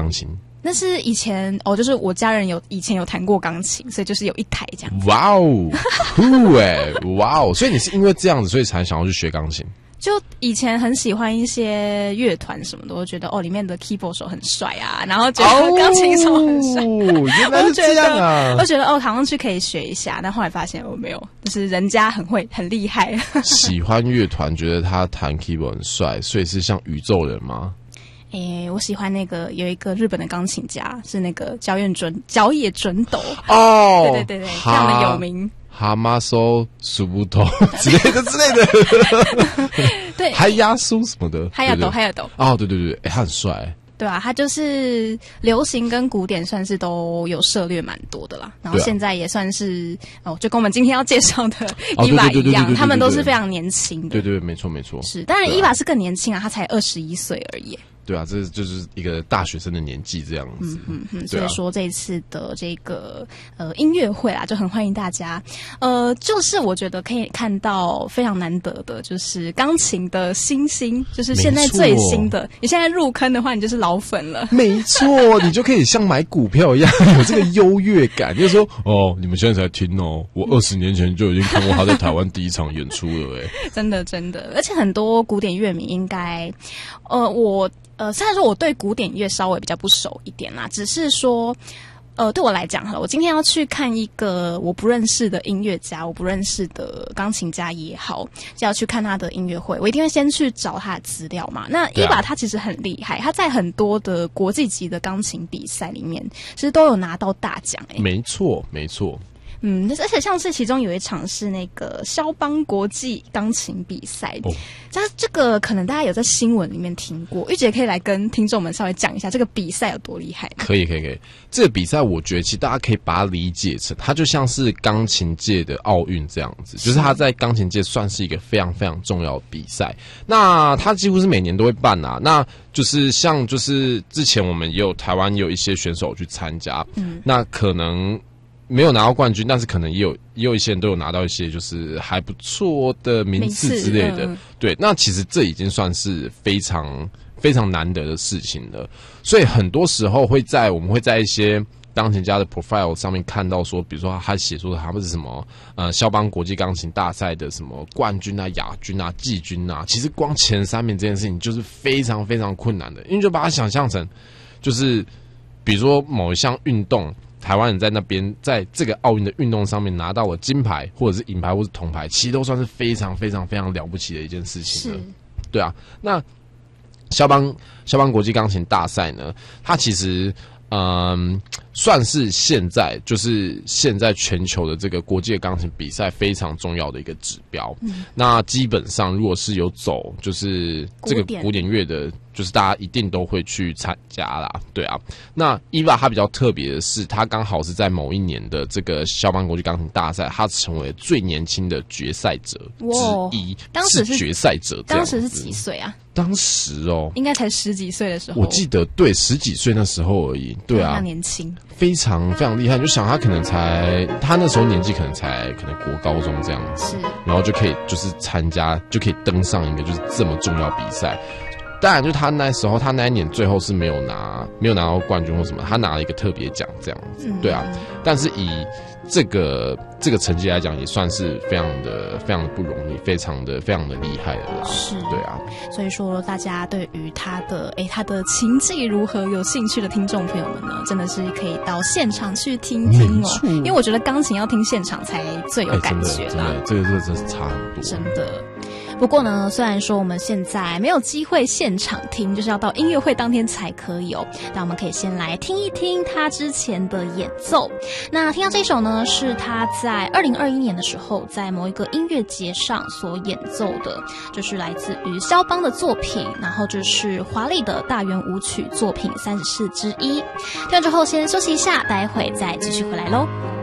钢琴？ 那是以前就是我家人以前有弹过钢琴，所以就是有一台这样。 哇哦，酷哎，哇哦！所以你是因为这样子，所以才想要去学钢琴？ 就以前很喜欢一些乐团什么的，我觉得里面的 keyboard 手很帅啊，然后觉得钢琴手很帅。 原来是这样啊！ 我觉得好像去可以学一下，但后来发现我没有，就是人家很厉害。 喜欢乐团，觉得他弹 keyboard 很帅，所以是像宇宙人吗？ 我喜欢那个有一个日本的钢琴家，是那个角野准斗对，非常的有名。 哈马索苏布头之类的，对，还压苏什么的， 还有斗对，他很帅。 对啊，他就是流行跟古典算是都有涉猎蛮多的啦。然后现在也算是就跟我们今天要介绍的伊娃一样，他们都是非常年轻的。 对，没错。 是，当然伊娃是更年轻啊，他才21岁而已。 对啊，这就是一个大学生的年纪这样子。 所以说这一次的这个音乐会啦，就很欢迎大家。就是我觉得可以看到非常难得的，就是钢琴的新星，就是现在最新的。你现在入坑的话，你就是老粉了。没错，你就可以像买股票一样有这个优越感，就是说你们现在才听我20年前就已经看过他在台湾第一场演出了真的，而且很多古典乐迷应该虽然说我对古典乐稍微比较不熟一点啦，只是说对我来讲好了，我今天要去看一个我不认识的音乐家，我不认识的钢琴家也好，就要去看他的音乐会，我一定会先去找他的资料嘛。那伊娃他其实很厉害，他在很多的国际级的钢琴比赛里面其实都有拿到大奖没错而且像是其中有一场是那个肖邦国际钢琴比赛，这个可能大家有在新闻里面听过，玉姐可以来跟听众们稍微讲一下这个比赛有多厉害吗？ 可以。这个比赛我觉得其实大家可以把它理解成，它就像是钢琴界的奥运这样子，就是它在钢琴界算是一个非常非常重要的比赛。那它几乎是每年都会办啊，那就是像就是之前我们也有台湾也有一些选手去参加，那可能没有拿到冠军，但是可能也有一些人都有拿到一些就是还不错的名次之类的。对，那其实这已经算是非常非常难得的事情了。所以很多时候我们会在一些钢琴家的 profile 上面看到说，比如说他写说他们是什么肖邦国际钢琴大赛的什么冠军啊、亚军啊、季军啊，其实光前3名这件事情就是非常非常困难的，因为就把它想象成就是比如说某一项运动。台湾人在那边，在这个奥运的运动上面拿到了金牌，或者是银牌，或是铜牌，其实都算是非常非常非常了不起的一件事情了。对啊，那肖邦国际钢琴大赛呢，它其实算是现在全球的这个国际的钢琴比赛非常重要的一个指标。那基本上如果是有走就是这个古典乐的，就是大家一定都会去参加啦。对啊，那伊娃他比较特别的是，他刚好是在某一年的这个肖邦国际钢琴大赛，他成为最年轻的决赛者之一。当时是决赛者， 当时是几岁啊？ 当时应该才10几岁的时候， 我记得对10几岁那时候而已。对啊， 那年轻， 非常非常厉害。你就想他那时候年纪可能国高中这样子，然后就可以就是参加，就可以登上一个就是这么重要比赛。当然，就他那一年最后是没有拿到冠军或什么，他拿了一个特别奖这样子，对啊。但是以这个成绩来讲，也算是非常的不容易，非常的厉害的啦。是，对啊。 所以说，大家对于他的琴技如何有兴趣的听众朋友们呢，真的是可以到现场去听听哦。因为我觉得钢琴要听现场才最有感觉啦。 这个真是差很多， 真的。不过呢，虽然说我们现在没有机会现场听，就是要到音乐会当天才可以但我们可以先来听一听他之前的演奏。那听到这首呢，是他在2021年的时候在某一个音乐节上所演奏的，就是来自于肖邦的作品，然后就是华丽的大圆舞曲作品34之一。听完之后先休息一下，待会再继续回来咯。